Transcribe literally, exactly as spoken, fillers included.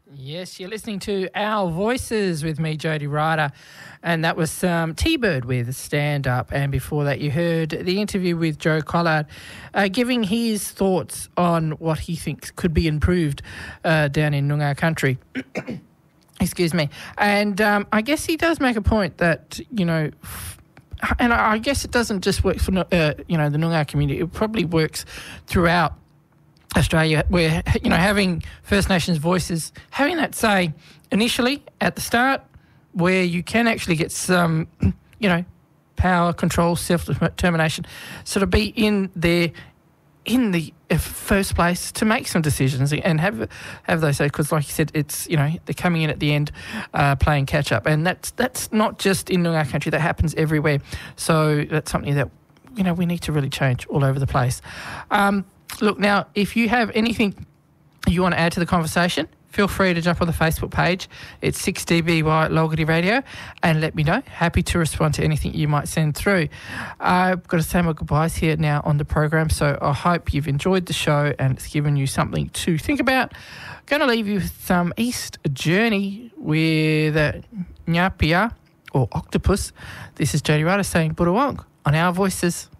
Yes, you're listening to Our Voices with me, Jody Ryder, and that was um, T-Bird with Stand Up. And before that, you heard the interview with Joe Collard, uh, giving his thoughts on what he thinks could be improved uh, down in Noongar country. Excuse me. And um, I guess he does make a point that, you know, f- and I guess it doesn't just work for, uh, you know, the Noongar community. It probably works throughout Australia, where, you know, having First Nations voices, having that say initially at the start, where you can actually get some, you know, power, control, self-determination, sort of be in there in the first place to make some decisions and have have those say, because like you said, it's, you know, they're coming in at the end uh, playing catch up, and that's that's not just in Noongar country, that happens everywhere. So that's something that, you know, we need to really change all over the place. Um, Look, now, if you have anything you want to add to the conversation, feel free to jump on the Facebook page. It's six D B Y Logity Radio, and let me know. Happy to respond to anything you might send through. I've got to say my goodbyes here now on the program, so I hope you've enjoyed the show and it's given you something to think about. Going to leave you with some East Journey with uh, Nyapia or Octopus. This is Jody Ryder saying Budawong on Our Voices.